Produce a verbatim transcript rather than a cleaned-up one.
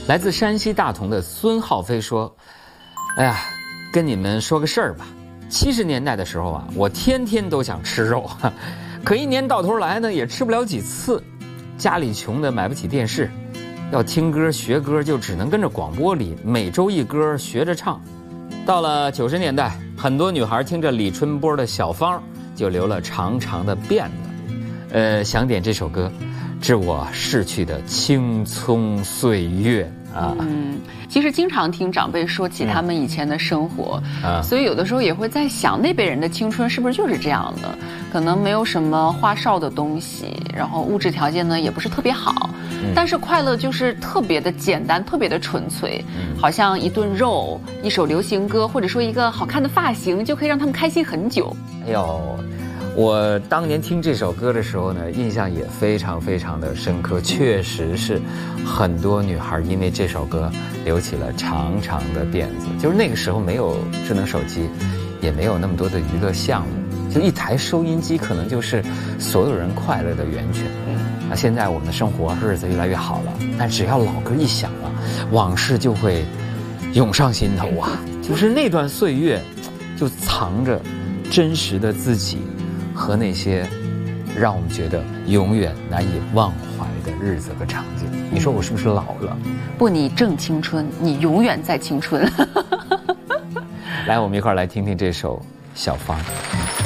来自山西大同的孙浩飞说：“哎呀，跟你们说个事儿吧。七十年代的时候啊，我天天都想吃肉，可一年到头来呢，也吃不了几次。家里穷的买不起电视，要听歌学歌就只能跟着广播里每周一歌学着唱。到了九十年代，很多女孩听着李春波的《小芳》就留了长长的辫子。呃，想点这首歌，致我逝去的青葱岁月。”啊， 嗯，其实经常听长辈说起他们以前的生活， 啊， 所以有的时候也会在想，那辈人的青春是不是就是这样的？可能没有什么花哨的东西，然后物质条件呢也不是特别好，嗯、但是快乐就是特别的简单，特别的纯粹，嗯、好像一顿肉、一首流行歌，或者说一个好看的发型，就可以让他们开心很久。 哎呦。我当年听这首歌的时候呢，印象也非常非常的深刻，确实是很多女孩因为这首歌留起了长长的辫子。就是那个时候没有智能手机，也没有那么多的娱乐项目，就一台收音机可能就是所有人快乐的源泉。那现在我们的生活日子越来越好了，但只要老歌一响了，往事就会涌上心头啊！就是那段岁月，就藏着真实的自己。和那些让我们觉得永远难以忘怀的日子和场景，你说我是不是老了？ 不，你正青春，你永远在青春。 来，我们一块儿来听听这首《小芳》。